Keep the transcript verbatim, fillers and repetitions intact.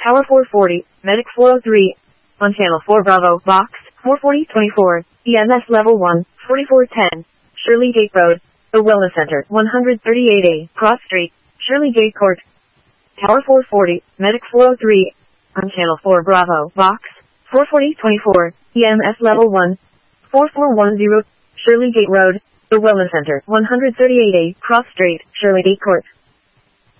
Tower four forty, Medic four oh three. On Channel four Bravo, Box, four forty twenty-four, E M S Level one, forty-four ten. Shirley Gate Road, The Wellness Center, one thirty-eight A, Cross Street, Shirley Gate Court. Tower four forty, Medic four oh three. On Channel four Bravo, Box, four forty twenty-four, E M S Level one, forty-four ten. Shirley Gate Road, The Wellness Center, one thirty-eight A, Cross Street, Shirley Gate Court.